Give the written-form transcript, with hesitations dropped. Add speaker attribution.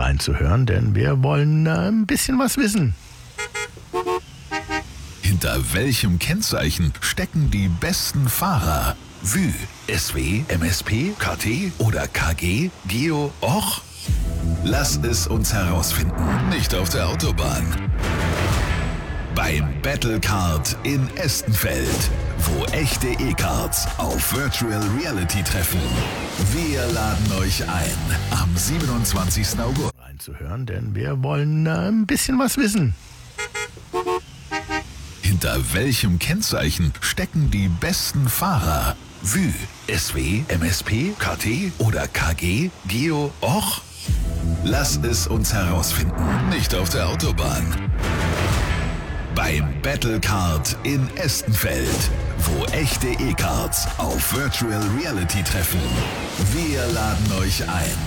Speaker 1: reinzuhören, denn wir wollen ein bisschen was wissen.
Speaker 2: Hinter welchem Kennzeichen stecken die besten Fahrer? Vue, SW, MSP, KT oder KG, Geo, Och? Lass es uns herausfinden, nicht auf der Autobahn. Beim Battlecard in Estenfeld, wo echte E-Cards auf Virtual Reality treffen. Wir laden euch ein am 27. August
Speaker 1: Reinzuhören, denn wir wollen ein bisschen was wissen.
Speaker 2: Hinter welchem Kennzeichen stecken die besten Fahrer? Vue, SW, MSP, KT oder KG, Geo, Och? Lass es uns herausfinden, nicht auf der Autobahn. Beim Battlecard in Estenfeld, wo echte E-Cards auf Virtual Reality treffen. Wir laden euch ein